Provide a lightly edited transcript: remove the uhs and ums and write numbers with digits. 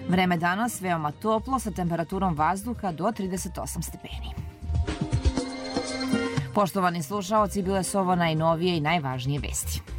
Vreme danas veoma toplo sa temperaturom vazduha do 38 stepeni. Poštovani slušaoci, bile su ovo najnovije i najvažnije vesti.